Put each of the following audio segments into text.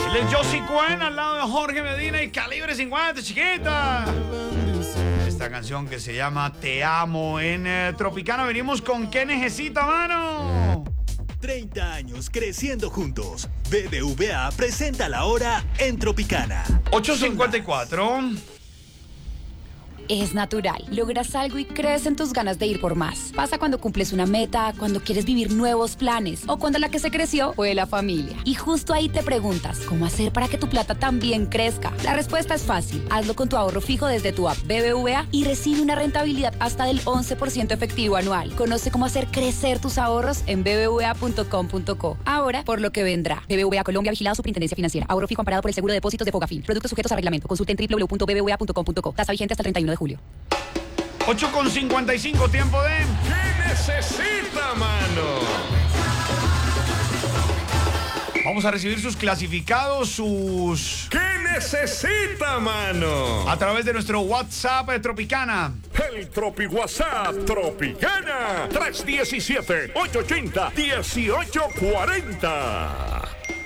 Él es Josie Cuen al lado de Jorge Medina y Calibre 50, chiquita. Esta canción que se llama Te Amo en Tropicana. Venimos con ¿Qué necesita, mano? 30 años creciendo juntos. BBVA presenta la hora en Tropicana. 8:54. Es natural. Logras algo y crees en tus ganas de ir por más. Pasa cuando cumples una meta, cuando quieres vivir nuevos planes o cuando la que se creció fue la familia. Y justo ahí te preguntas, ¿cómo hacer para que tu plata también crezca? La respuesta es fácil. Hazlo con tu ahorro fijo desde tu app BBVA y recibe una rentabilidad hasta del 11% efectivo anual. Conoce cómo hacer crecer tus ahorros en bbva.com.co. Ahora, por lo que vendrá. BBVA Colombia, vigilado Superintendencia Financiera. Ahorro fijo amparado por el seguro de depósitos de Fogafín. Productos sujetos a reglamento. Consulte en www.bbva.com.co. Tasa vigente hasta el 31 de julio. 8:55, tiempo de... ¿Qué necesita, mano? Vamos a recibir sus clasificados, sus... ¿Qué necesita, mano? A través de nuestro WhatsApp de Tropicana. El Tropi WhatsApp Tropicana 317-880-1840.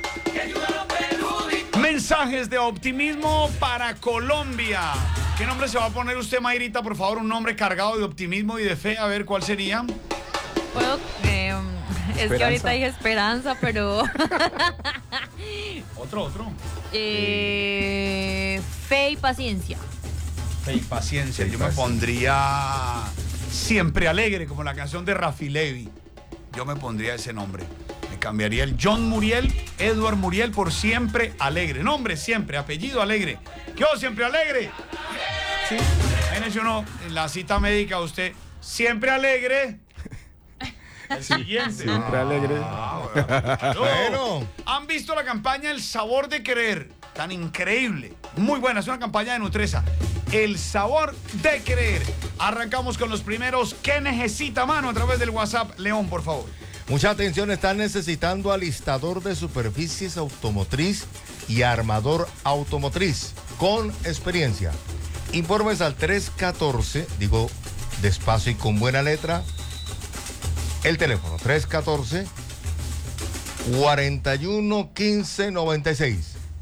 Mensajes de optimismo para Colombia. ¿Qué nombre se va a poner usted, Mayrita? Por favor, un nombre cargado de optimismo y de fe. A ver, ¿cuál sería? Puedo, es que ahorita dije esperanza, pero... Otro. Fe y paciencia. Fe y paciencia. Yo me pondría Siempre Alegre, como la canción de Rafi Levi. Yo me pondría ese nombre. Me cambiaría el John Muriel, Edward Muriel por Siempre Alegre. Nombre Siempre, apellido Alegre. ¿Qué Siempre Alegre? Sí. Ahí mencionó en la cita médica usted, Siempre Alegre. El siguiente. Siempre Alegre. Bueno. ¿Han visto la campaña El Sabor de Querer? Tan increíble. Muy buena, es una campaña de Nutresa. El Sabor de Querer. Arrancamos con los primeros. ¿Qué necesita, mano? A través del WhatsApp. León, por favor. Mucha atención, están necesitando alistador de superficies automotriz y armador automotriz con experiencia. Informes al 314, digo despacio y con buena letra, el teléfono 314-4115-96.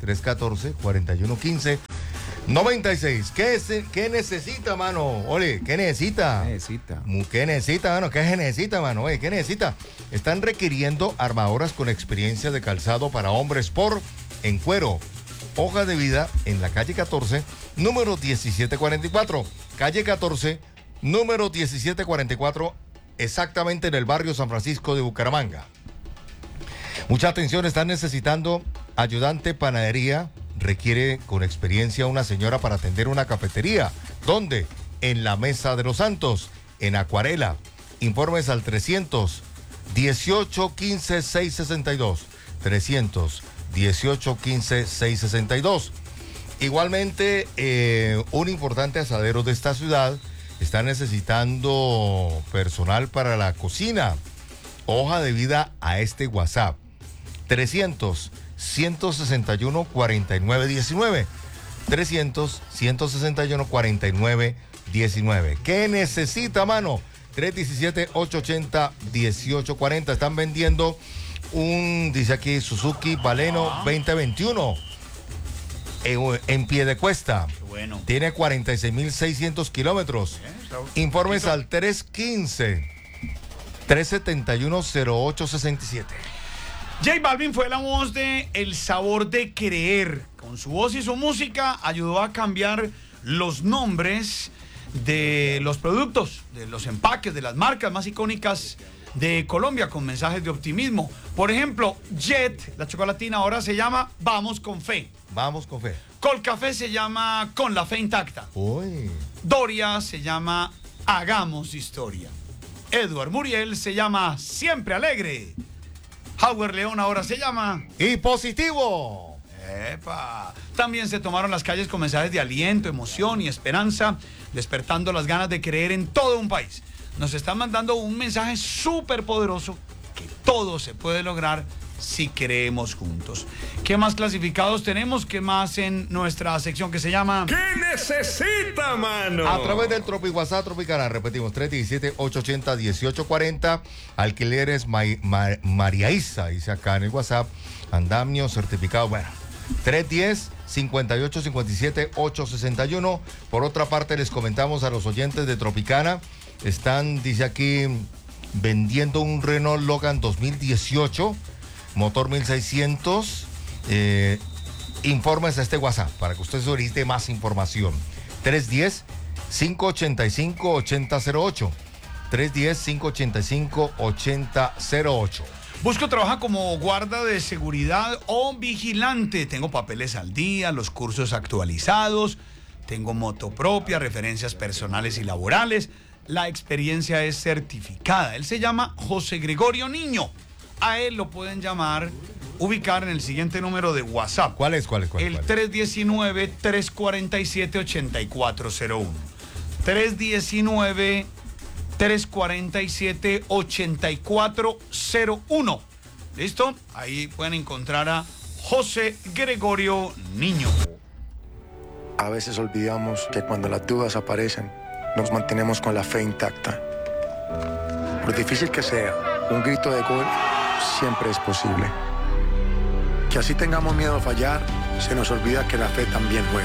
314-4115-96. ¿Qué necesita, mano? Ole, ¿qué necesita? ¿Qué necesita, mano? ¿Qué necesita, mano? Oye, ¿qué necesita? Están requiriendo armadoras con experiencia de calzado para hombres en cuero. Hoja de vida en la calle 14, número 1744. Calle 14, número 1744, exactamente en el barrio San Francisco de Bucaramanga. Mucha atención, están necesitando ayudante panadería. Requiere con experiencia una señora para atender una cafetería. ¿Dónde? En la Mesa de los Santos, en Acuarela. Informes al 300-1815-662. 300-1815-662. Igualmente, un importante asadero de esta ciudad está necesitando personal para la cocina. Hoja de vida a este WhatsApp. 300-161-4919. 300-161-4919. ¿Qué necesita, mano? 317-880-1840. Están vendiendo dice aquí, Suzuki Baleno 2021 en Piedecuesta. Bueno. Tiene 46.600 kilómetros. Informes al 315-371-0867. J Balvin fue la voz de El Sabor de Querer. Con su voz y su música ayudó a cambiar los nombres de los productos, de los empaques, de las marcas más icónicas de Colombia, con mensajes de optimismo. Por ejemplo, Jet, la chocolatina, ahora se llama Vamos con Fe. Vamos con fe. Colcafé se llama Con la Fe Intacta. Uy. Doria se llama Hagamos Historia. Edward Muriel se llama Siempre Alegre. Howard León ahora se llama Y Positivo. ¡Epa! También se tomaron las calles con mensajes de aliento, emoción y esperanza, despertando las ganas de creer en todo un país. Nos están mandando un mensaje súper poderoso, que todo se puede lograr si creemos juntos. ¿Qué más clasificados tenemos? ¿Qué más en nuestra sección que se llama ¿Qué necesita, mano? A través del Tropi WhatsApp Tropicana, repetimos, 317-880-1840. Alquileres María Isa, dice acá en el WhatsApp. Andamio, certificado. Bueno, 310-5857-861. Por otra parte, les comentamos a los oyentes de Tropicana, están, dice aquí, vendiendo un Renault Logan 2018, motor 1600. Infórmense a este WhatsApp para que usted solicite más información. 310-585-8008. 310-585-8008. Busco trabajo como guarda de seguridad o vigilante. Tengo papeles al día, los cursos actualizados, tengo moto propia, referencias personales y laborales. La experiencia es certificada. Él se llama José Gregorio Niño. A él lo pueden ubicar en el siguiente número de WhatsApp. ¿Cuál es? El 319-347-8401. 319-347-8401. ¿Listo? Ahí pueden encontrar a José Gregorio Niño. A veces olvidamos que cuando las dudas aparecen, nos mantenemos con la fe intacta. Por difícil que sea, un grito de gol siempre es posible. Que así tengamos miedo a fallar, se nos olvida que la fe también juega.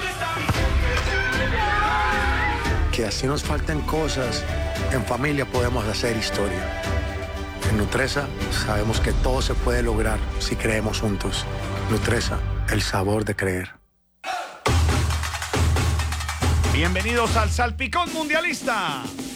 Que así nos falten cosas, en familia podemos hacer historia. En Nutresa sabemos que todo se puede lograr si creemos juntos. Nutresa, el sabor de creer. Bienvenidos al Salpicón Mundialista.